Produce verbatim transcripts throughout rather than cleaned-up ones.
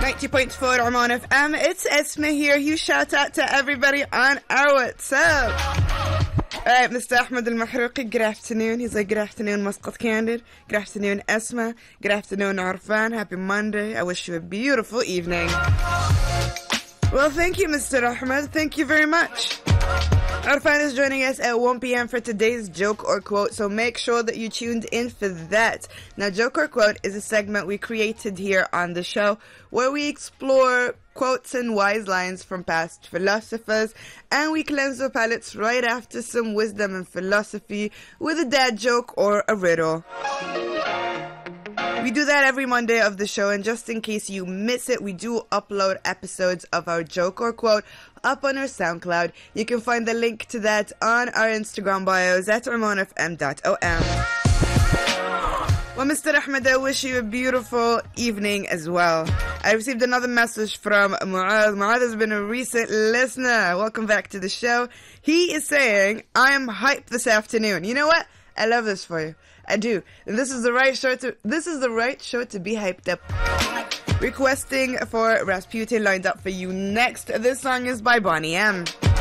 ninety point four Oman F M. It's Esma here. You shout out to everybody on our WhatsApp. Alright, Mister Ahmed Al-Mahrouqi, good afternoon. He's like, good afternoon, Muscat Candid. Good afternoon, Esma. Good afternoon, Arfan. Happy Monday. I wish you a beautiful evening. Well, thank you, Mister Ahmed. Thank you very much. Arfan is joining us at one p.m. for today's Joke or Quote, so make sure that you tuned in for that. Now, Joke or Quote is a segment we created here on the show where we explore quotes and wise lines from past philosophers, and we cleanse our palates right after some wisdom and philosophy with a dad joke or a riddle. We do that every Monday of the show, and just in case you miss it, we do upload episodes of our Joke or Quote up on our SoundCloud. You can find the link to that on our Instagram bios at oman f m dot o m. Well, Mister Ahmed, I wish you a beautiful evening as well. I received another message from Mu'adh. Mu'adh has been a recent listener. Welcome back to the show. He is saying, I am hyped this afternoon. You know what? I love this for you. I do. And this is the right show to this is the right show to be hyped up. Requesting for Rasputin lined up for you next. This song is by Bonnie M.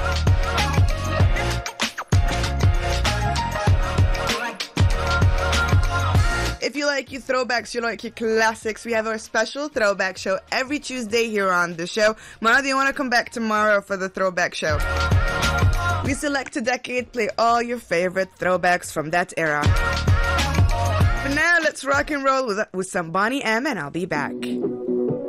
If you like your throwbacks, you like your classics, we have our special throwback show every Tuesday here on the show. Mara, do you want to come back tomorrow for the throwback show? We select a decade, play all your favorite throwbacks from that era. For now, let's rock and roll with, with some Bonnie M, and I'll be back.